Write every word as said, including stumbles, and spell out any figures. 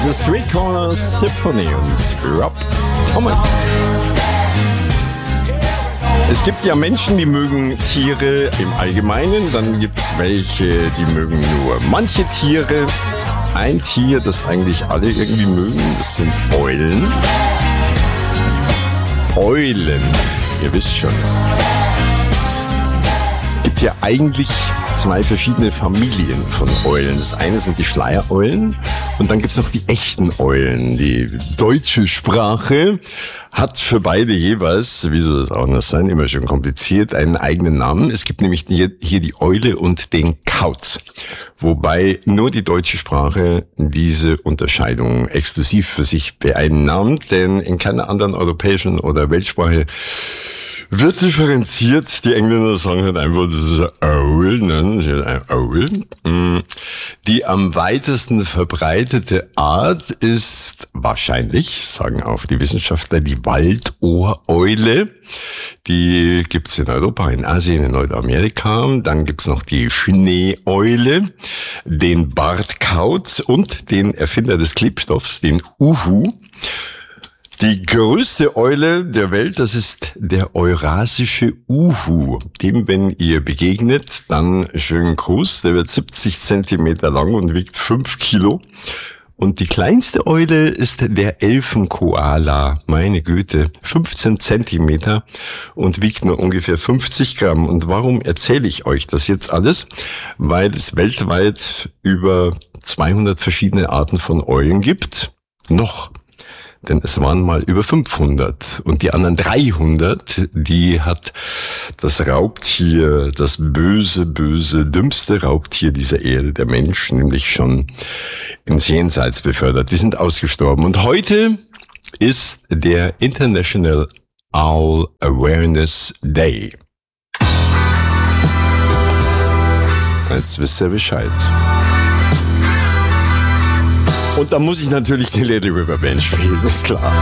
The Three Corners Symphony und Rob Thomas. Es gibt ja Menschen, die mögen Tiere im Allgemeinen, dann gibt es welche, die mögen nur manche Tiere. Ein Tier, das eigentlich alle irgendwie mögen, das sind Eulen. Eulen, ihr wisst schon. Es gibt ja eigentlich zwei verschiedene Familien von Eulen. Das eine sind die Schleiereulen und dann gibt es noch die echten Eulen. Die deutsche Sprache hat für beide jeweils, wie soll das auch noch sein, immer schon kompliziert, einen eigenen Namen. Es gibt nämlich hier die Eule und den Kauz. Wobei nur die deutsche Sprache diese Unterscheidung exklusiv für sich beeinnahmt, denn in keiner anderen europäischen oder Weltsprache wird differenziert. Die Engländer sagen halt einfach, das ist ein Owl, ne? Das ist ein Owl. Die am weitesten verbreitete Art ist wahrscheinlich, sagen auch die Wissenschaftler, die Waldohreule. Die gibt's in Europa, in Asien, in Nordamerika. Dann gibt's noch die Schneeeule, den Bartkauz und den Erfinder des Klebstoffs, den Uhu. Die größte Eule der Welt, das ist der eurasische Uhu. Dem, wenn ihr begegnet, dann schönen Gruß. Der wird siebzig Zentimeter lang und wiegt fünf Kilo. Und die kleinste Eule ist der Elfenkoala. Meine Güte, fünfzehn Zentimeter und wiegt nur ungefähr fünfzig Gramm. Und warum erzähle ich euch das jetzt alles? Weil es weltweit über zweihundert verschiedene Arten von Eulen gibt. Noch. Denn es waren mal über fünfhundert und die anderen dreihundert, die hat das Raubtier, das böse, böse, dümmste Raubtier dieser Erde, der Mensch, nämlich schon ins Jenseits befördert. Die sind ausgestorben. Und heute ist der International Owl Awareness Day. Jetzt wisst ihr Bescheid. Und da muss ich natürlich die Lady River Band spielen, ist klar.